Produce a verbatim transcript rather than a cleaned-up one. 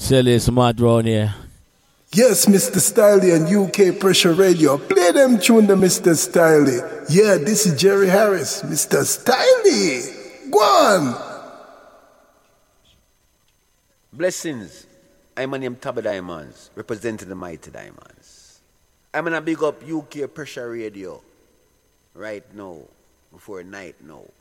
Silly smart round here. Yes, Mister Styley and U K Pressure Radio. Play them tune to Mister Styley. Yeah, this is Jerry Harris. Mister Styley. Go on. Blessings. I'm named Tabby Diamonds, representing the Mighty Diamonds. I'm gonna big up U K Pressure Radio right now, before night now.